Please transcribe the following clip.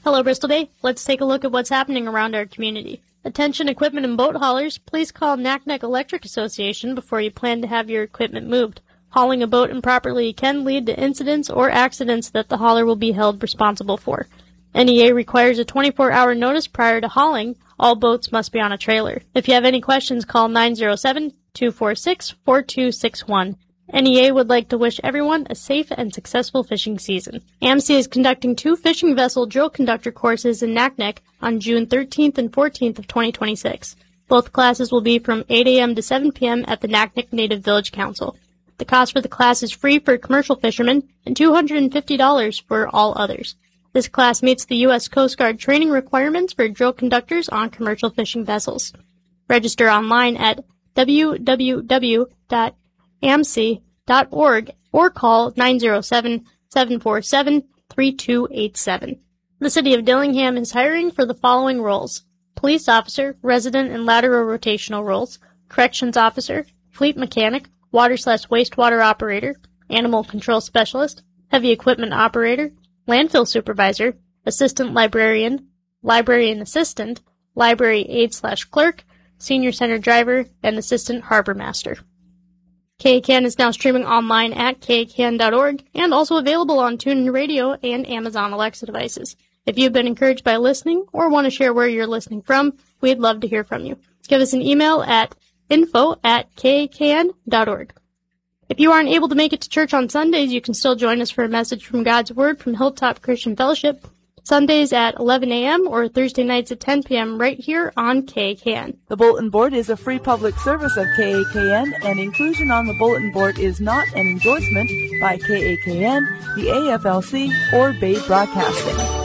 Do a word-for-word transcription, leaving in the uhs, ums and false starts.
Hello, Bristol Bay. Let's take a look at what's happening around our community. Attention equipment and boat haulers, please call Naknek Electric Association before you plan to have your equipment moved. Hauling a boat improperly can lead to incidents or accidents that the hauler will be held responsible for. N E A requires a twenty-four hour notice prior to hauling. All boats must be on a trailer. If you have any questions, call nine zero seven, two four six, four two six one. N E A would like to wish everyone a safe and successful fishing season. A M C is conducting two fishing vessel drill conductor courses in Naknek on June thirteenth and fourteenth of twenty twenty-six. Both classes will be from eight a.m. to seven p.m. at the Naknek Native Village Council. The cost for the class is free for commercial fishermen and two hundred fifty dollars for all others. This class meets the U S Coast Guard training requirements for drill conductors on commercial fishing vessels. Register online at w w w dot a m c dot org or call nine zero seven, seven four seven, three two eight seven. The City of Dillingham is hiring for the following roles: police officer, resident and lateral rotational roles, corrections officer, fleet mechanic, water slash wastewater operator, animal control specialist, heavy equipment operator, landfill supervisor, assistant librarian, librarian assistant, library aide slash clerk, senior center driver, and assistant harbor master. K A K N is now streaming online at k a k n dot org and also available on TuneIn Radio and Amazon Alexa devices. If you've been encouraged by listening or want to share where you're listening from, we'd love to hear from you. Give us an email at info at k a k n dot org. If you aren't able to make it to church on Sundays, you can still join us for a message from God's Word from Hilltop Christian Fellowship, Sundays at eleven a.m. or Thursday nights at ten p.m. right here on K A K N. The Bulletin Board is a free public service of K A K N, and inclusion on the Bulletin Board is not an endorsement by K A K N, the A F L C, or Bay Broadcasting.